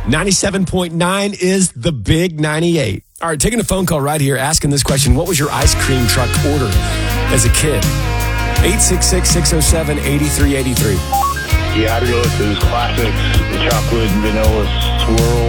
97.9 is the Big 98. All right, taking a phone call right here, asking this question. What was your ice cream truck order as a kid? 866-607-8383. You had to go with those classics, the chocolate and vanilla swirl.